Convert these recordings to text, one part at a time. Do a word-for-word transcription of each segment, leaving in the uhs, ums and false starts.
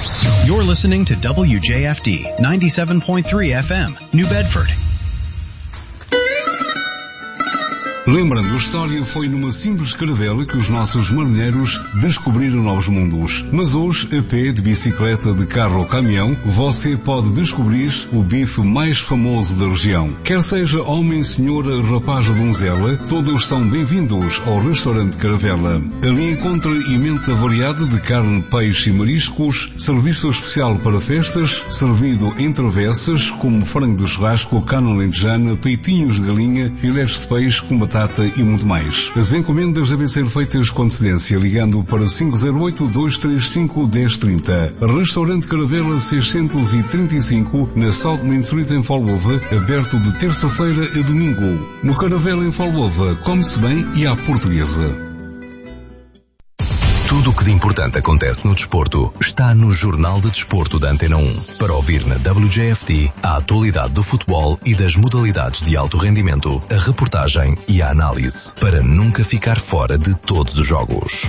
You're listening to W J F D ninety-seven point three F M, New Bedford. Lembrando, a história foi numa simples caravela que os nossos marinheiros descobriram novos mundos. Mas hoje, a pé, de bicicleta, de carro ou caminhão, você pode descobrir o bife mais famoso da região. Quer seja homem, senhora, rapaz ou donzela, todos são bem-vindos ao restaurante Caravela. Ali encontra emenda variada de carne, peixe e mariscos, serviço especial para festas, servido em travessas, como frango de churrasco, carne alentejana, peitinhos de galinha, filés de peixe com batata e muito mais. As encomendas devem ser feitas com antecedência ligando para cinco zero oito, dois três cinco, um zero três zero. Restaurante Caravela seiscentos e trinta e cinco, na South Main Street em Falbova, aberto de terça-feira a domingo. No Caravela em Falbova, come-se bem e à portuguesa. Tudo o que de importante acontece no desporto está no Jornal de Desporto da Antena um. Para ouvir na W J F T a atualidade do futebol e das modalidades de alto rendimento, a reportagem e a análise, para nunca ficar fora de todos os jogos.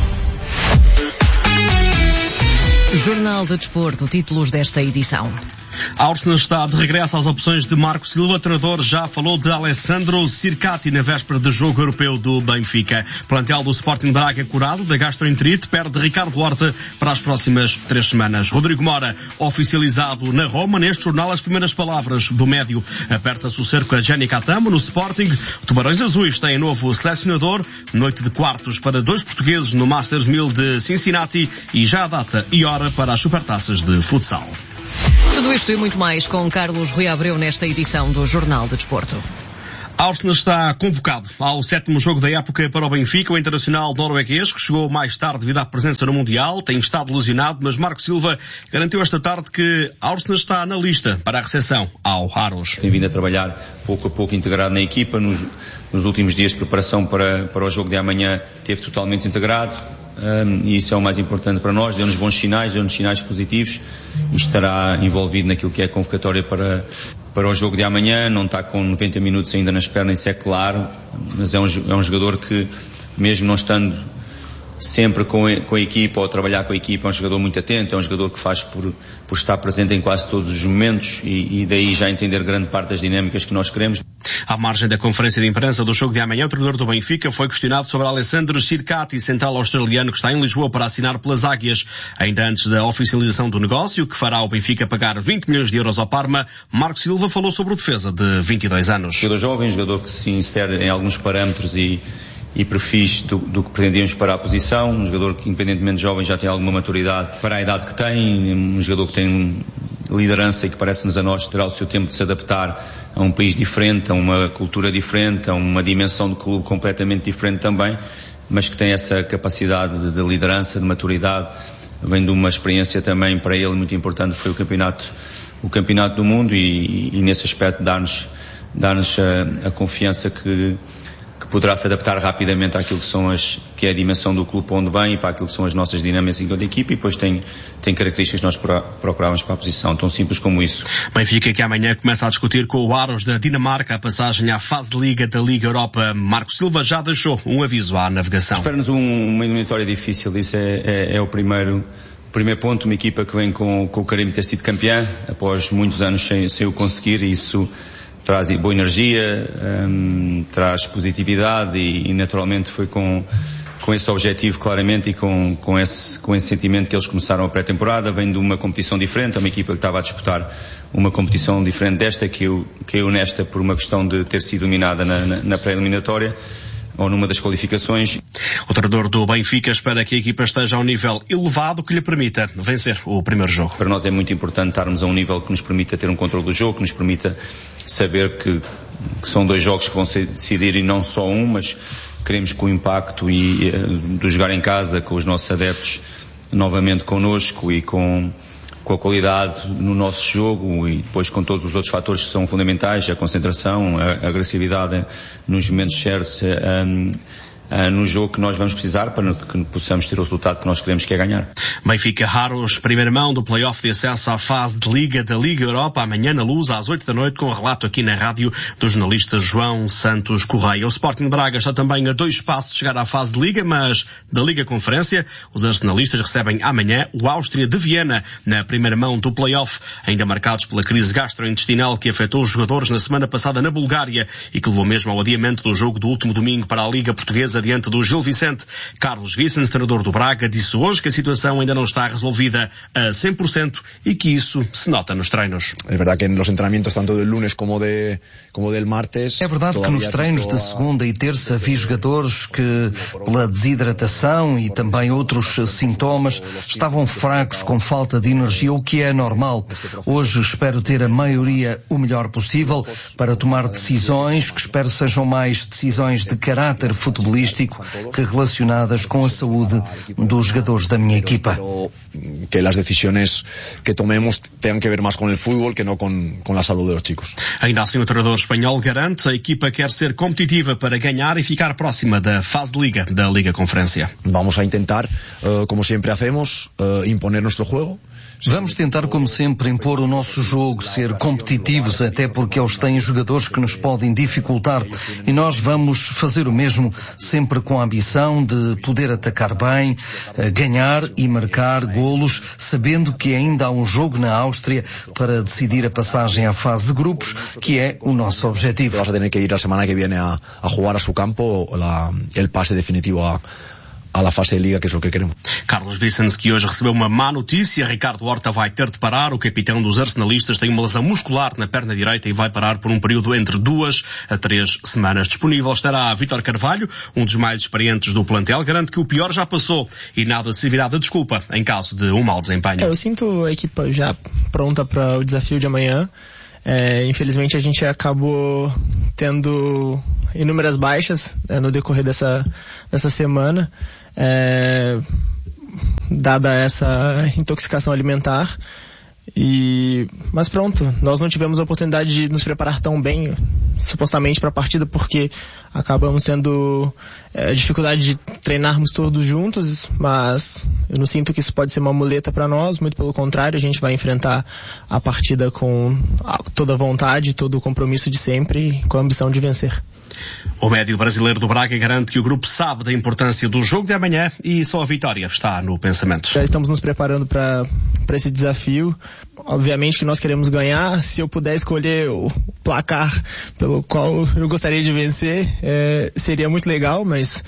Jornal de Desporto, títulos desta edição. Arsenal está de regresso às opções de Marco Silva. O treinador já falou de Alessandro Sircati na véspera do jogo europeu do Benfica. Plantel do Sporting Braga curado da gastroenterite, perde Ricardo Horta para as próximas três semanas. Rodrigo Mora, oficializado na Roma. Neste jornal, as primeiras palavras do médio. Aperta-se o cerco a Gianni Catamo no Sporting. Tubarões Azuis têm novo selecionador. Noite de quartos para dois portugueses no Masters mil de Cincinnati e já a data e hora para as supertaças de futsal. Tudo isto e muito mais com Carlos Rui Abreu nesta edição do Jornal de Desporto. Arsenal está convocado ao sétimo jogo da época para o Benfica. O internacional norueguês, que chegou mais tarde devido à presença no Mundial, tem estado lesionado, mas Marco Silva garantiu esta tarde que Arsenal está na lista para a recepção ao Aros. Tem vindo a trabalhar pouco a pouco integrado na equipa. Nos, nos últimos dias de preparação para, para o jogo de amanhã esteve totalmente integrado. Um, e isso é o mais importante para nós, deu-nos bons sinais, deu-nos sinais positivos e estará envolvido naquilo que é a convocatória para, para o jogo de amanhã. Não está com noventa minutos ainda nas pernas, isso é claro, mas é um, é um jogador que, mesmo não estando sempre com a, com a equipa ou a trabalhar com a equipa, é um jogador muito atento, é um jogador que faz por, por estar presente em quase todos os momentos e, e daí já entender grande parte das dinâmicas que nós queremos. À margem da conferência de imprensa do jogo de amanhã, o treinador do Benfica foi questionado sobre Alessandro Sircati, central australiano que está em Lisboa para assinar pelas Águias. Ainda antes da oficialização do negócio, que fará o Benfica pagar vinte milhões de euros ao Parma, Marco Silva falou sobre o defesa de vinte e dois anos. Jogador jovem, jogador que se insere em alguns parâmetros e e perfis do, do que pretendíamos para a posição, um jogador que independentemente de jovem já tem alguma maturidade para a idade que tem, um jogador que tem liderança e que parece-nos a nós terá o seu tempo de se adaptar a um país diferente, a uma cultura diferente, a uma dimensão do clube completamente diferente também, mas que tem essa capacidade de, de liderança, de maturidade, vem de uma experiência também para ele muito importante, que foi o campeonato, o campeonato do mundo e, e nesse aspecto dar-nos, dar-nos a, a confiança que que poderá se adaptar rapidamente àquilo que são as, que é a dimensão do clube onde vem e para aquilo que são as nossas dinâmicas enquanto equipa e depois tem, tem características que nós procurávamos para a posição, tão simples como isso. Benfica que amanhã começa a discutir com o Aros da Dinamarca a passagem à fase de Liga da Liga Europa. Marco Silva já deixou um aviso à navegação. Espera-nos um, uma eliminatória difícil, isso é, é, é o primeiro, primeiro ponto, uma equipa que vem com, com o carimbo de ter sido campeã, após muitos anos sem, sem o conseguir, e isso traz boa energia, um, traz positividade e, e naturalmente foi com, com esse objetivo claramente e com, com, esse, com esse sentimento que eles começaram a pré-temporada. Vem de uma competição diferente, é uma equipa que estava a disputar uma competição diferente desta, que eu, que eu nesta por uma questão de ter sido dominada na, na, na pré-eliminatória ou numa das qualificações. O treinador do Benfica espera que a equipa esteja a um nível elevado que lhe permita vencer o primeiro jogo. Para nós é muito importante estarmos a um nível que nos permita ter um controle do jogo, que nos permita saber que, que são dois jogos que vão se decidir e não só um, mas queremos que o impacto e, do jogar em casa com os nossos adeptos novamente connosco e com, com a qualidade no nosso jogo e depois com todos os outros fatores que são fundamentais, a concentração, a, a agressividade nos momentos certos, um, uh, no jogo que nós vamos precisar para que possamos ter o resultado que nós queremos, que é ganhar. Benfica Raros, primeira mão do play-off de acesso à fase de Liga da Liga Europa, amanhã na Luz, às oito da noite, com o relato aqui na rádio do jornalista João Santos Correia. O Sporting Braga está também a dois passos de chegar à fase de Liga, mas da Liga Conferência. Os arsenalistas recebem amanhã o Áustria de Viena, na primeira mão do play-off, ainda marcados pela crise gastrointestinal que afetou os jogadores na semana passada na Bulgária e que levou mesmo ao adiamento do jogo do último domingo para a Liga Portuguesa diante do Gil Vicente. Carlos Vicens, treinador do Braga, disse hoje que a situação ainda não está resolvida a cem por cento e que isso se nota nos treinos. É verdade que nos treinamentos, tanto do lunes como, de, como del martes... É verdade que nos treinos de segunda e terça vi jogadores que, pela desidratação e também outros sintomas, estavam fracos, com falta de energia, o que é normal. Hoje espero ter a maioria o melhor possível para tomar decisões que espero sejam mais decisões de caráter futebolístico que relacionadas com a saúde dos jogadores da minha equipa. Que as decisões que tomemos tenham que ver mais com o futebol que não com, com a saúde dos chicos. Ainda assim, o treinador espanhol garante que a equipa quer ser competitiva para ganhar e ficar próxima da fase de Liga, da Liga Conferência. Vamos a intentar, uh, como sempre hacemos, uh, imponer nosso jogo. Vamos tentar, como sempre, impor o nosso jogo, ser competitivos, até porque eles têm jogadores que nos podem dificultar. E nós vamos fazer o mesmo, sempre com a ambição de poder atacar bem, ganhar e marcar golos, sabendo que ainda há um jogo na Áustria para decidir a passagem à fase de grupos, que é o nosso objetivo. Vas a tener que ir a semana que viene a, a jugar a su campo la, el pase definitivo a à la fase de Liga, que é o que queremos. Carlos Vicens, que hoje recebeu uma má notícia. Ricardo Horta vai ter de parar. O capitão dos arsenalistas tem uma lesão muscular na perna direita e vai parar por um período entre duas a três semanas. Disponível estará Vítor Carvalho, um dos mais experientes do plantel. Garante que o pior já passou e nada se virá de desculpa em caso de um mau desempenho. Eu sinto a equipa já pronta para o desafio de amanhã. É, infelizmente a gente acabou tendo inúmeras baixas é, no decorrer dessa, dessa semana, é, dada essa intoxicação alimentar. E, mas pronto, nós não tivemos a oportunidade de nos preparar tão bem, supostamente, para a partida, porque acabamos tendo é, dificuldade de treinarmos todos juntos, mas eu não sinto que isso pode ser uma muleta para nós, muito pelo contrário, a gente vai enfrentar a partida com toda a vontade, todo o compromisso de sempre e com a ambição de vencer. O médio brasileiro do Braga garante que o grupo sabe da importância do jogo de amanhã e só a vitória está no pensamento. Já estamos nos preparando para para esse desafio. Obviamente que nós queremos ganhar. Se eu puder escolher o placar pelo qual eu gostaria de vencer, é, seria muito legal, mas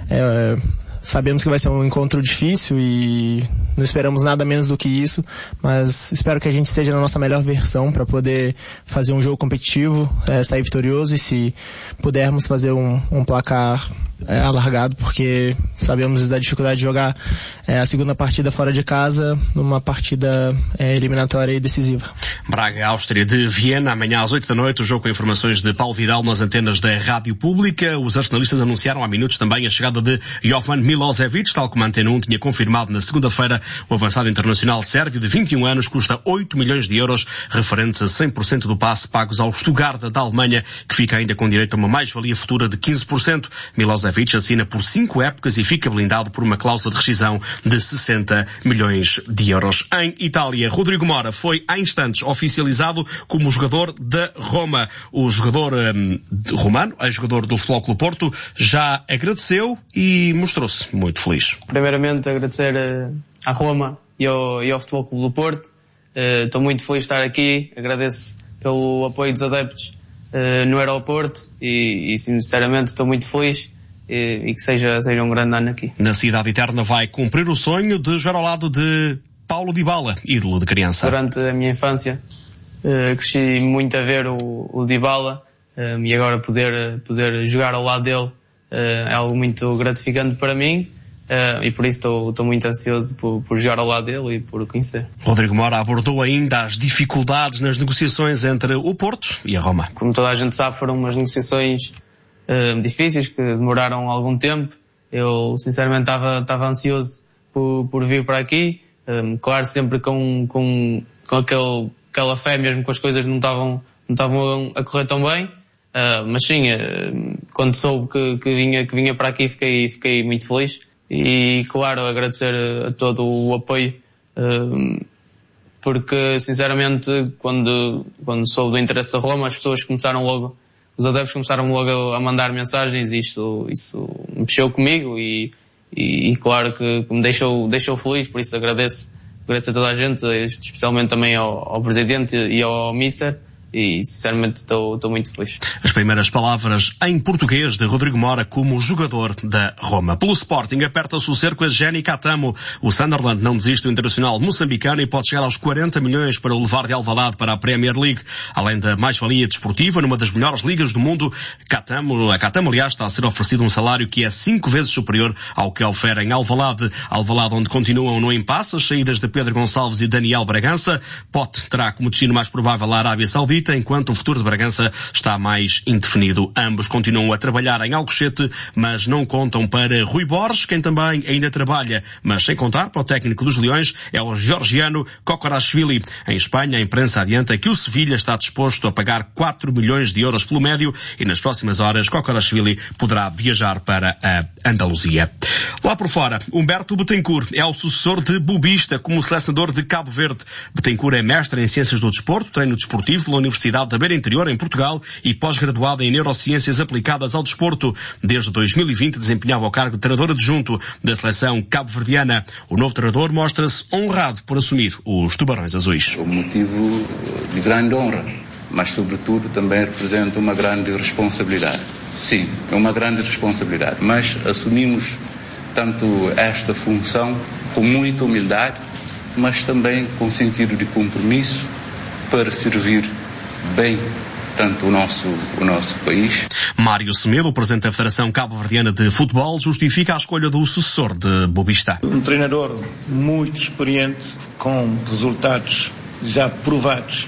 é, sabemos que vai ser um encontro difícil e não esperamos nada menos do que isso, mas espero que a gente esteja na nossa melhor versão para poder fazer um jogo competitivo, é, sair vitorioso, e se pudermos fazer um, um placar é, alargado, porque sabemos da dificuldade de jogar é, a segunda partida fora de casa numa partida é, eliminatória e decisiva. Braga, Áustria de Viena, amanhã às oito da noite, o jogo com informações de Paulo Vidal nas antenas da Rádio Pública. Os arsenalistas anunciaram há minutos também a chegada de Jovan Milosevic, tal como a Antena um tinha confirmado na segunda-feira. O avançado internacional sérvio de vinte e um anos custa oito milhões de euros, referentes a cem por cento do passe pagos ao Stuttgart da Alemanha, que fica ainda com direito a uma mais-valia futura de quinze por cento. Milosevic assina por cinco épocas e fica blindado por uma cláusula de rescisão de sessenta milhões de euros. Em Itália, Rodrigo Mora foi há instantes oficializado como jogador da Roma. O jogador um, romano, ex-jogador do Futebol Clube Porto, já agradeceu e mostrou-se muito feliz. Primeiramente, agradecer uh, à Roma e ao, e ao Futebol Clube do Porto. Estou uh, muito feliz de estar aqui. Agradeço pelo apoio dos adeptos uh, no aeroporto e, e sinceramente estou muito feliz e, e que seja, seja um grande ano aqui. Na Cidade Eterna vai cumprir o sonho de jogar ao lado de Paulo Dybala, ídolo de criança. Durante a minha infância uh, cresci muito a ver o, o Dybala uh, e agora poder, poder jogar ao lado dele uh, é algo muito gratificante para mim. Uh, e por isso estou muito ansioso por, por jogar ao lado dele e por o conhecer. Rodrigo Mora abordou ainda as dificuldades nas negociações entre o Porto e a Roma. Como toda a gente sabe, foram umas negociações uh, difíceis que demoraram algum tempo. Eu sinceramente estava ansioso por, por vir para aqui, um, claro, sempre com, com, com aquele, aquela fé, mesmo que as coisas não estavam não estavam a correr tão bem. Uh, mas sim, uh, quando soube que, que, vinha, que vinha para aqui fiquei, fiquei muito feliz e, claro, agradecer a todo o apoio, uh, porque, sinceramente, quando, quando soube do interesse da Roma, as pessoas começaram logo, os adeptos começaram logo a mandar mensagens e isso, isso mexeu comigo e, e, e claro, que, que me deixou, deixou feliz, por isso agradeço, agradeço a toda a gente, especialmente também ao, ao Presidente e ao Mister. E, sinceramente, estou muito feliz. As primeiras palavras em português de Rodrigo Mora como jogador da Roma. Pelo Sporting, aperta-se o cerco a Jenny Catamo. O Sunderland não desiste do internacional moçambicano e pode chegar aos quarenta milhões para o levar de Alvalade para a Premier League. Além da mais-valia desportiva, numa das melhores ligas do mundo, Catamo, a Catamo, aliás, está a ser oferecido um salário que é cinco vezes superior ao que oferece em Alvalade. Alvalade, onde continuam no impasse as saídas de Pedro Gonçalves e Daniel Bragança. Pote terá como destino mais provável a Arábia Saudita, enquanto o futuro de Bragança está mais indefinido. Ambos continuam a trabalhar em Alcochete, mas não contam para Rui Borges, quem também ainda trabalha, mas sem contar para o técnico dos Leões, é o georgiano Kokorashvili. Em Espanha, a imprensa adianta que o Sevilha está disposto a pagar quatro milhões de euros pelo médio e nas próximas horas Kokorashvili poderá viajar para a Andaluzia. Lá por fora, Humberto Betancourt é o sucessor de Bobista como selecionador de Cabo Verde. Betancourt é mestre em Ciências do Desporto, treino desportivo pela Universidade da Beira Interior, em Portugal, e pós-graduado em Neurociências aplicadas ao desporto. Desde dois mil e vinte desempenhava o cargo de treinador adjunto da seleção cabo-verdiana. O novo treinador mostra-se honrado por assumir os Tubarões Azuis. Um motivo de grande honra, mas sobretudo também representa uma grande responsabilidade. Sim, é uma grande responsabilidade, mas assumimos tanto esta função com muita humildade, mas também com sentido de compromisso para servir bem tanto o nosso, o nosso país. Mário Semedo, o presidente da Federação Cabo-Verdiana de Futebol, justifica a escolha do sucessor de Bobista. Um treinador muito experiente, com resultados já provados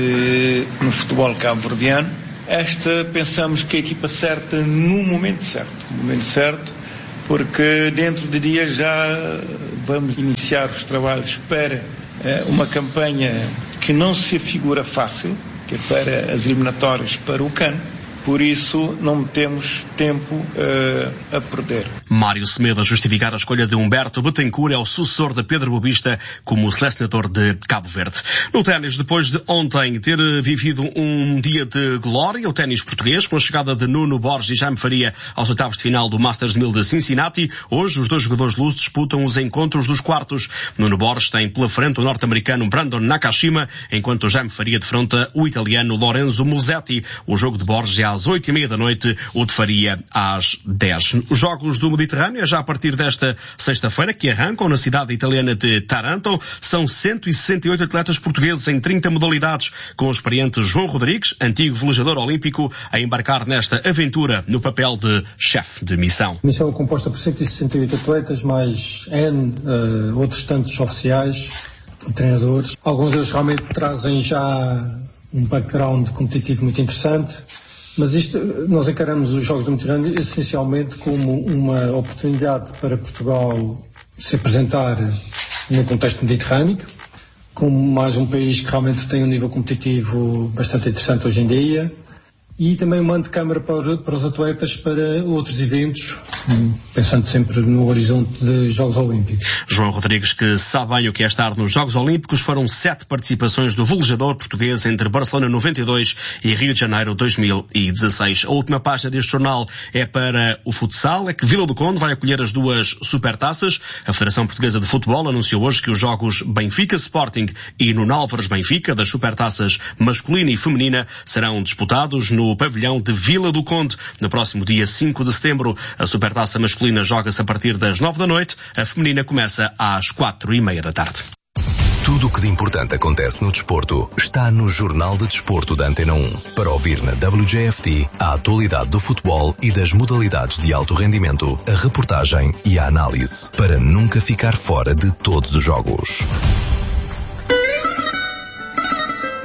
eh, no futebol cabo-verdiano. Esta, pensamos que a equipa certa no momento certo. No momento certo, porque dentro de dias já vamos iniciar os trabalhos para eh, uma campanha que não se figura fácil, que é para as eliminatórias para o CAN. Por isso, não temos tempo uh, a perder. Mário Semedo a justificar a escolha de Humberto Betancourt, é o sucessor de Pedro Bobista como selecionador de Cabo Verde. No ténis, depois de ontem ter vivido um dia de glória, o ténis português, com a chegada de Nuno Borges e Jaime Faria aos oitavos de final do Masters mil de Cincinnati, hoje os dois jogadores de luz disputam os encontros dos quartos. Nuno Borges tem pela frente o norte-americano Brandon Nakashima, enquanto o Jaime Faria defronta o italiano Lorenzo Musetti. O jogo de Borges é às oito e meia da noite, o de Faria às dez. Os Jogos do Mediterrâneo, já a partir desta sexta-feira, que arrancam na cidade italiana de Taranto, são cento e sessenta e oito atletas portugueses em trinta modalidades, com o experiente João Rodrigues, antigo velejador olímpico, a embarcar nesta aventura no papel de chefe de missão. A missão é composta por cento e sessenta e oito atletas, mais N, uh, outros tantos oficiais e treinadores. Alguns deles realmente trazem já um background competitivo muito interessante. Mas isto, nós encaramos os Jogos do Mediterrâneo essencialmente como uma oportunidade para Portugal se apresentar no contexto mediterrâneo, como mais um país que realmente tem um nível competitivo bastante interessante hoje em dia, e também uma antecâmara para os, para os atletas para outros eventos, pensando sempre no horizonte de Jogos Olímpicos. João Rodrigues, que sabe bem o que é estar nos Jogos Olímpicos, foram sete participações do velejador português entre Barcelona noventa e dois e Rio de Janeiro dois mil e dezesseis. A última página deste jornal é para o futsal, é que Vila do Conde vai acolher as duas supertaças. A Federação Portuguesa de Futebol anunciou hoje que os jogos Benfica Sporting e Nuno Álvares Benfica, das supertaças masculina e feminina, serão disputados no pavilhão de Vila do Conde. No próximo dia cinco de setembro, a supertaça masculina joga-se a partir das nove da noite, a feminina começa às quatro e meia da tarde. Tudo o que de importante acontece no desporto está no Jornal de Desporto da Antena um. Para ouvir na W J F T a atualidade do futebol e das modalidades de alto rendimento, a reportagem e a análise, para nunca ficar fora de todos os jogos.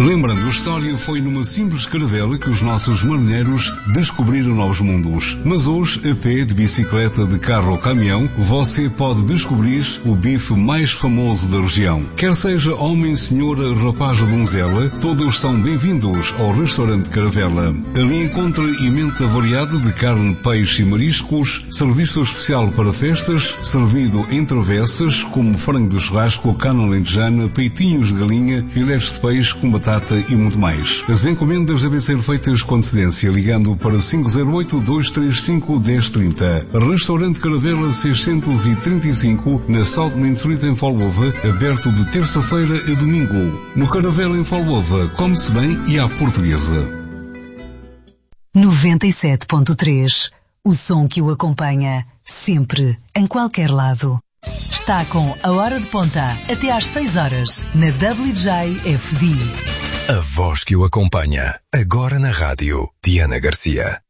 Lembrando, a história foi numa simples caravela que os nossos marinheiros descobriram novos mundos. Mas hoje, a pé, de bicicleta, de carro ou caminhão, você pode descobrir o bife mais famoso da região. Quer seja homem, senhora, rapaz ou donzela, todos são bem-vindos ao restaurante Caravela. Ali encontra emenda variada de carne, peixe e mariscos, serviço especial para festas, servido em travessas, como frango de churrasco, carne alentejana, peitinhos de galinha, filés de peixe com batata e muito mais. As encomendas devem ser feitas com antecedência, ligando para cinco zero oito, dois três cinco, um zero três zero. Restaurante Caravela seiscentos e trinta e cinco, na South Main Street em Falvova, aberto de terça-feira a domingo. No Caravela em Falvova, come-se bem e à portuguesa. noventa e sete ponto três. O som que o acompanha, sempre, em qualquer lado. Está com a Hora de Ponta, até às seis horas, na W J F D. A voz que o acompanha, agora na rádio, Diana Garcia.